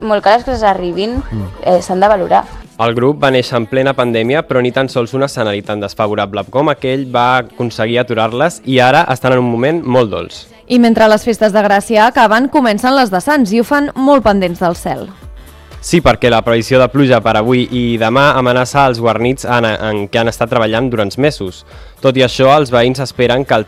molt que les coses arribin, s'han de valorar. El grup va néixer en plena pandèmia, però ni tan sols un escenari tan desfavorable com aquell va aconseguir aturar-les i ara estan en un moment molt dolç. I mentre les festes de Gràcia acaben, comencen les de Sants i ho fan molt pendents del cel. Sí, perquè la previsió de pluja per avui i demà amenaça els guarnits en què han estat treballant durant mesos. Tot i això, els veïns esperen que el